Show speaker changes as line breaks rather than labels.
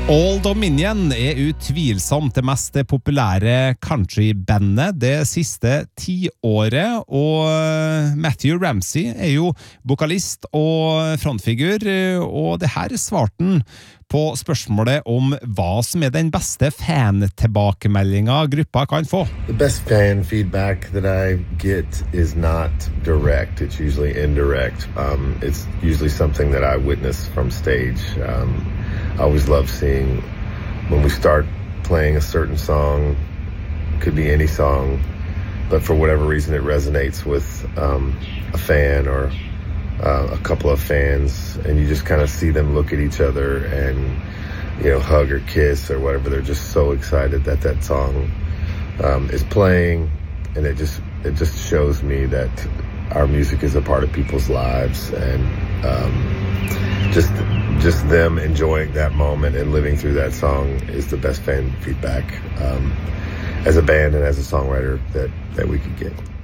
Old Dominion utvilsomt det mest populære countrybandet det siste 10 året, og Matthew Ramsey jo vokalist og frontfigur, og det her svarte han på spørsmålet om hva som den beste fan-tilbakemeldingen gruppa kan få.
The best fan feedback that I get is not direct. It's usually indirect. It's usually something that I witness from stage. I always love seeing when we start playing a certain song, could be any song, but for whatever reason it resonates with a fan or a couple of fans, and you just kind of see them look at each other and, you know, hug or kiss or whatever. They're just so excited that that song is playing, and it just shows me that our music is a part of people's lives, and just them enjoying that moment and living through that song is the best fan feedback as a band and as a songwriter that we could get.